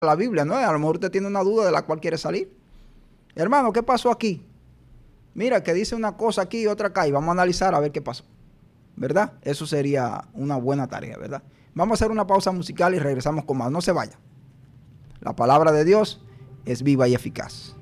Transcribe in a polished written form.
la Biblia, ¿no? A lo mejor usted tiene una duda de la cual quiere salir. Hermano, ¿qué pasó aquí? Mira, que dice una cosa aquí y otra acá, y vamos a analizar a ver qué pasó, ¿verdad? Eso sería una buena tarea, ¿verdad? Vamos a hacer una pausa musical y regresamos con más. No se vaya. La palabra de Dios es viva y eficaz.